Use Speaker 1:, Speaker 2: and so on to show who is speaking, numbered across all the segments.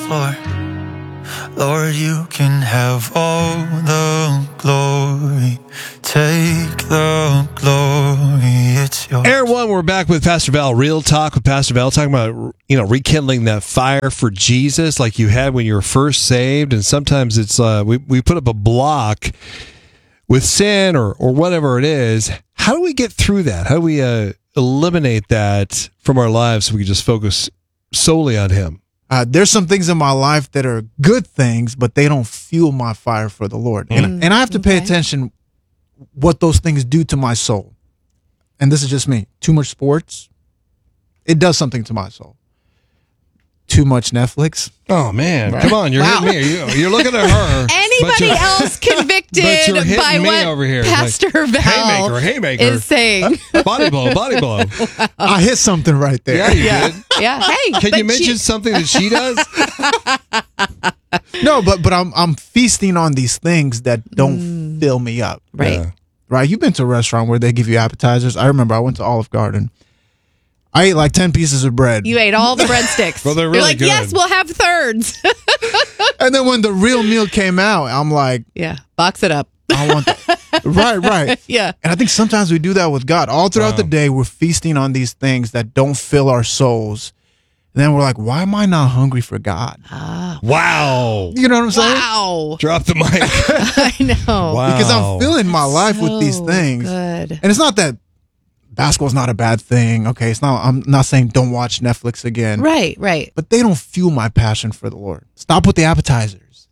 Speaker 1: floor. Lord, you can have all the glory. Take the glory, it's yours.
Speaker 2: Air One, we're back with Pastor Val. Real Talk with Pastor Val, talking about, rekindling that fire for Jesus like you had when you were first saved. And sometimes it's we put up a block with sin or whatever it is. How do we get through that? How do we eliminate that from our lives so we can just focus solely on Him?
Speaker 3: There's some things in my life that are good things, but they don't fuel my fire for the Lord. And I have to pay attention what those things do to my soul. And this is just me. Too much sports, it does something to my soul. Too much Netflix.
Speaker 2: Oh, man. Right. Come on. You're hitting me. You're looking at her.
Speaker 4: Anybody else convicted by what
Speaker 2: over here.
Speaker 4: Pastor Val
Speaker 2: haymaker.
Speaker 4: is saying?
Speaker 2: Body blow. Wow.
Speaker 3: I hit something right there.
Speaker 2: Yeah, you did.
Speaker 4: Yeah. Hey,
Speaker 2: can you mention something that she does?
Speaker 3: No, but I'm feasting on these things that don't fill me up.
Speaker 4: Right.
Speaker 2: Yeah.
Speaker 3: Right. You've been to a restaurant where they give you appetizers. I remember I went to Olive Garden. I ate like 10 pieces of bread.
Speaker 4: You ate all the breadsticks.
Speaker 2: Well, they're really
Speaker 4: You're like,
Speaker 2: good.
Speaker 4: yes, we'll have thirds.
Speaker 3: And then when the real meal came out, I'm like,
Speaker 4: yeah, box it up.
Speaker 3: I want that. Right.
Speaker 4: Yeah.
Speaker 3: And I think sometimes we do that with God. All throughout the day, we're feasting on these things that don't fill our souls. And then we're like, why am I not hungry for God?
Speaker 2: Wow.
Speaker 3: You know what I'm saying?
Speaker 4: Wow.
Speaker 2: Drop the mic.
Speaker 4: I know.
Speaker 2: Wow.
Speaker 3: Because I'm filling my life with these things.
Speaker 4: Good.
Speaker 3: And it's not that basketball's not a bad thing. Okay. I'm not saying don't watch Netflix again.
Speaker 4: Right.
Speaker 3: But they don't fuel my passion for the Lord. Stop with the appetizers.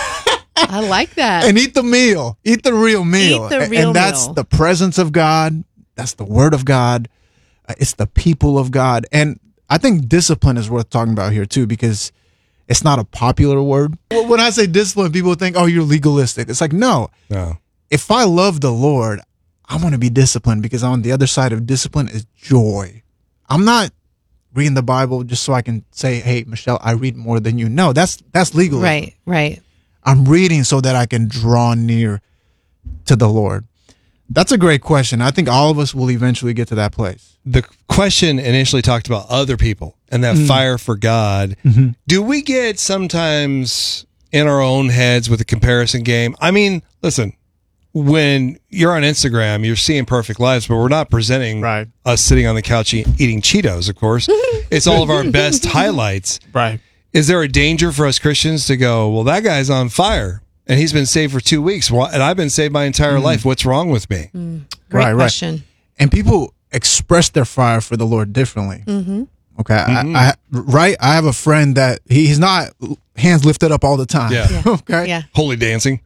Speaker 4: I like that.
Speaker 3: And eat the meal. Eat the real meal.
Speaker 4: Eat the real
Speaker 3: and that's
Speaker 4: meal.
Speaker 3: the presence of God. That's the word of God. It's the people of God. And I think discipline is worth talking about here too, because it's not a popular word. When I say discipline, people think, oh, you're legalistic. It's like, no. If I love the Lord, I want to be disciplined, because on the other side of discipline is joy. I'm not reading the Bible just so I can say, hey, Michelle, I read more than you. No, that's legalism.
Speaker 4: Right.
Speaker 3: I'm reading so that I can draw near to the Lord. That's a great question. I think all of us will eventually get to that place.
Speaker 2: The question initially talked about other people and that fire for God. Do we get sometimes in our own heads with a comparison game? I mean, listen, when you're on Instagram, you're seeing perfect lives, but we're not presenting us sitting on the couch eating Cheetos, of course. It's all of our best highlights.
Speaker 3: Right.
Speaker 2: Is there a danger for us Christians to go, well, that guy's on fire and he's been saved for 2 weeks and I've been saved my entire life. What's wrong with me?
Speaker 4: Great question.
Speaker 3: And people express their fire for the Lord differently. Okay. I have a friend that he's not hands lifted up all the time.
Speaker 2: Yeah.
Speaker 3: Okay.
Speaker 4: Yeah.
Speaker 2: Holy dancing.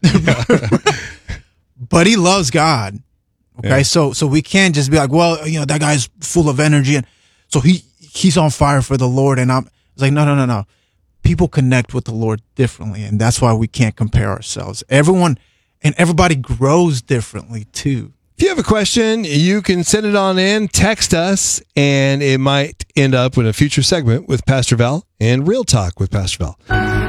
Speaker 3: But he loves God. Okay.
Speaker 2: Yeah.
Speaker 3: So we can't just be like, well, that guy's full of energy, and so he's on fire for the Lord. And it's like, no. People connect with the Lord differently, and that's why we can't compare ourselves. Everybody grows differently too.
Speaker 2: If you have a question, you can send it on in, text us, and it might end up in a future segment with Pastor Val and Real Talk with Pastor Val.